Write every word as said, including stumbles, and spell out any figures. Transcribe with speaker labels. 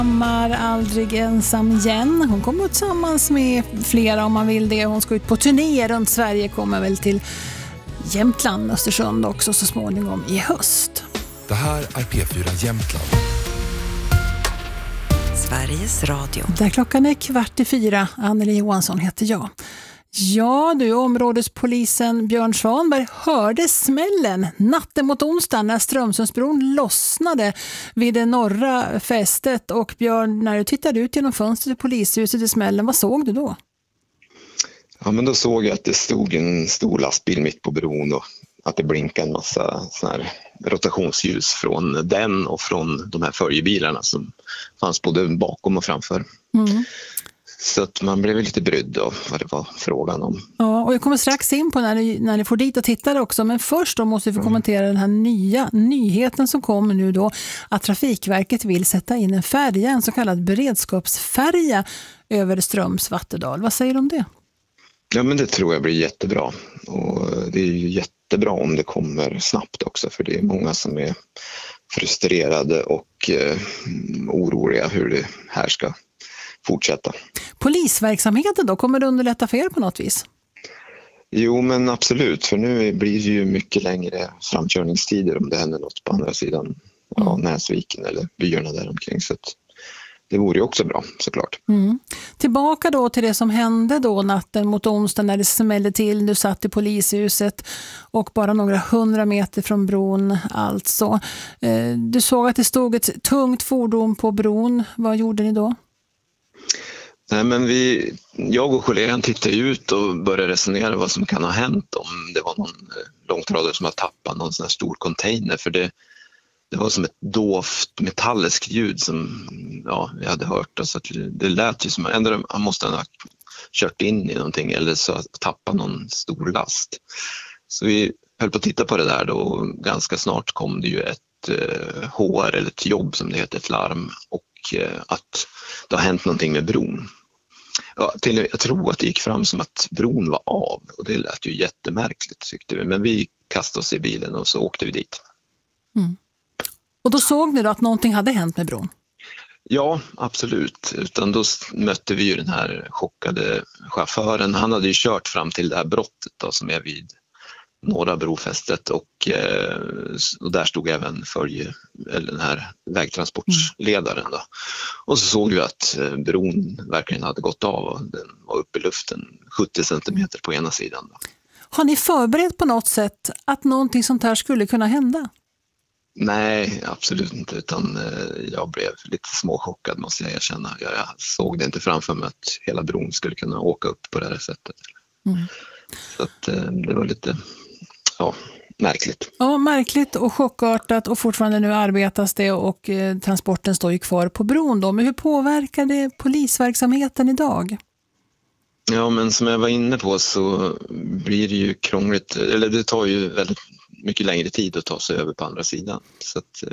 Speaker 1: Hammar aldrig ensam igen. Hon kommer tillsammans med flera om man vill det. Hon ska ut på turné runt Sverige, kommer väl till Jämtland, Östersund också så småningom i höst.
Speaker 2: Det här är P fyra Jämtland.
Speaker 3: Sveriges Radio.
Speaker 1: Där klockan är kvart i fyra. Anneli Johansson heter jag. Ja, du, områdespolisen Björn Svanberg hörde smällen natten mot onsdag när Strömsundsbron lossnade vid det norra fästet. Och Björn, när du tittade ut genom fönstret i polishuset i smällen, vad såg du då?
Speaker 4: Ja, men då såg jag att det stod en stor lastbil mitt på bron och att det blinkade en massa såna här rotationsljus från den och från de här följebilarna som fanns både bakom och framför. Mm. Så att man blev lite brydd av vad det var frågan om.
Speaker 1: Ja, och jag kommer strax in på när ni, när ni får dit och tittar också. Men först då måste vi få kommentera den här nya nyheten som kommer nu då. Att Trafikverket vill sätta in en färja, en så kallad beredskapsfärja över Ströms Vattedal. Vad säger du om det?
Speaker 4: Ja, men det tror jag blir jättebra. Och det är ju jättebra om det kommer snabbt också. För det är många som är frustrerade och eh, oroliga hur det här ska fortsätta.
Speaker 1: Polisverksamheten då, kommer det underlätta för er på något vis?
Speaker 4: Jo, men absolut. För nu blir det ju mycket längre framkörningstider om det händer något på andra sidan mm. ja, Näsviken eller byarna där omkring. Så att det vore ju också bra, såklart. Mm.
Speaker 1: Tillbaka då till det som hände då natten mot onsdag när det smällde till. Du satt i polishuset och bara några hundra meter från bron alltså. Du såg att det stod ett tungt fordon på bron. Vad gjorde ni då?
Speaker 4: Nej, men vi, jag och kollegan tittade ut och började resonera vad som kan ha hänt om det var någon långtradare som har tappat någon sån här stor container. För det, det var som ett dovt metalliskt ljud som ja, vi hade hört. Så att det lät ju som att han måste ha kört in i någonting eller så tappat någon stor last. Så vi höll på att titta på det där då och ganska snart kom det ju ett eh, H R eller ett jobb som det heter, ett larm och eh, att det har hänt någonting med bron. Ja, till, jag tror att det gick fram som att bron var av och det lät ju jättemärkligt tyckte vi. Men vi kastade oss i bilen och så åkte vi dit.
Speaker 1: Mm. Och då såg ni då att någonting hade hänt med bron?
Speaker 4: Ja, absolut. Utan då mötte vi ju den här chockade chauffören. Han hade ju kört fram till det här brottet då, som är vid norra brofästet och, eh, och där stod även följe, eller den här vägtransportledaren då. Och så såg vi att eh, bron verkligen hade gått av och den var uppe i luften sjuttio centimeter på ena sidan då.
Speaker 1: Har ni förberett på något sätt att någonting sånt här skulle kunna hända?
Speaker 4: Nej, absolut inte, utan eh, jag blev lite småchockad måste jag erkänna. Jag, jag såg det inte framför mig att hela bron skulle kunna åka upp på det här sättet. Mm. Så att eh, det var lite ja, märkligt.
Speaker 1: Ja, märkligt och chockartat och fortfarande nu arbetas det och eh, transporten står ju kvar på bron då. Men hur påverkar det polisverksamheten idag?
Speaker 4: Ja, men som jag var inne på så blir det ju krångligt, eller det tar ju väldigt mycket längre tid att ta sig över på andra sidan. Så att